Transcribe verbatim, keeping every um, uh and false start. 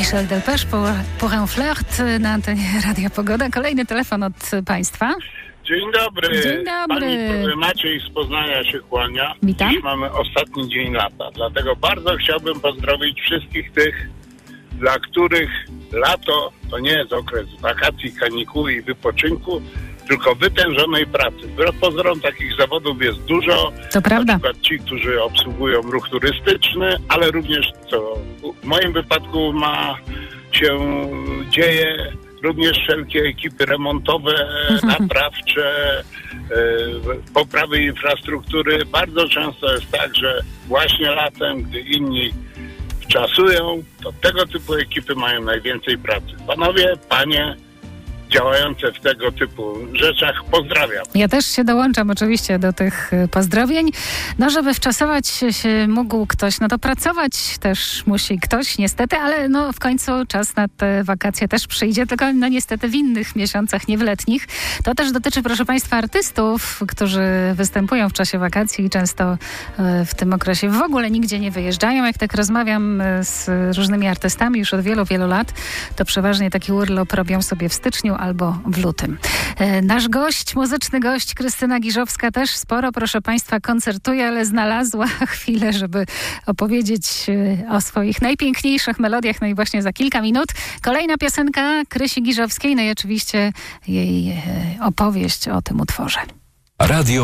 Michel Delpech, pour, pour un flirt na antenie Radia Pogoda. Kolejny telefon od Państwa. Dzień dobry. Dzień dobry. Pani Maciej z Poznania się kłania. Witam. Dziś mamy ostatni dzień lata, dlatego bardzo chciałbym pozdrowić wszystkich tych, dla których lato to nie jest okres wakacji, kanikuły i wypoczynku, tylko wytężonej pracy. Wbrew pozorom takich zawodów jest dużo. To prawda. Na przykład ci, którzy obsługują ruch turystyczny, ale również, co w moim wypadku ma się dzieje, również wszelkie ekipy remontowe, naprawcze, e, poprawy infrastruktury. Bardzo często jest tak, że właśnie latem, gdy inni wczasują, to tego typu ekipy mają najwięcej pracy. Panowie, panie działające w tego typu rzeczach, pozdrawiam. Ja też się dołączam oczywiście do tych pozdrowień. No, żeby wczasować się mógł ktoś, no to pracować też musi ktoś, niestety, ale no w końcu czas na te wakacje też przyjdzie, tylko no niestety w innych miesiącach, nie w letnich. To też dotyczy, proszę Państwa, artystów, którzy występują w czasie wakacji i często w tym okresie w ogóle nigdzie nie wyjeżdżają. Jak tak rozmawiam z różnymi artystami już od wielu, wielu lat, to przeważnie taki urlop robią sobie w styczniu albo w lutym. Nasz gość, muzyczny gość Krystyna Giżowska też sporo, proszę Państwa, koncertuje, ale znalazła chwilę, żeby opowiedzieć o swoich najpiękniejszych melodiach. No i właśnie za kilka minut kolejna piosenka Krysi Giżowskiej, no i oczywiście jej opowieść o tym utworze. Radio